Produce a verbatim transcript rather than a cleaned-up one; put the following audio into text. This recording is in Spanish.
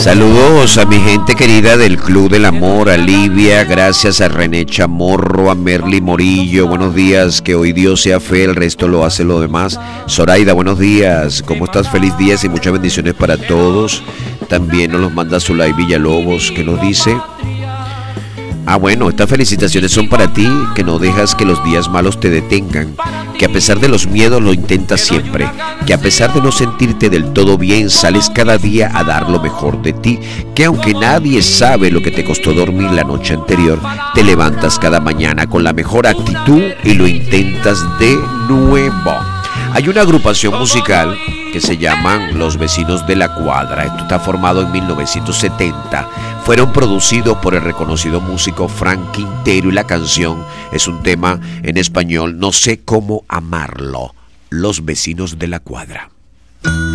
Saludos a mi gente querida del Club del Amor, a Livia, gracias a René Chamorro, a Merly Morillo, buenos días, que hoy Dios sea fe, el resto lo hace lo demás. Zoraida, buenos días, ¿cómo estás? Feliz día y muchas bendiciones para todos. También nos los manda Zulay Villalobos, que nos dice: ah, bueno, estas felicitaciones son para ti, que no dejas que los días malos te detengan, que a pesar de los miedos lo intentas siempre, que a pesar de no sentirte del todo bien, sales cada día a dar lo mejor de ti, que aunque nadie sabe lo que te costó dormir la noche anterior, te levantas cada mañana con la mejor actitud y lo intentas de nuevo. Hay una agrupación musical que se llaman Los Vecinos de la Cuadra. Esto está formado en mil novecientos setenta. Fueron producidos por el reconocido músico Frank Quintero y la canción es un tema en español, No sé cómo amarlo. Los Vecinos de la Cuadra.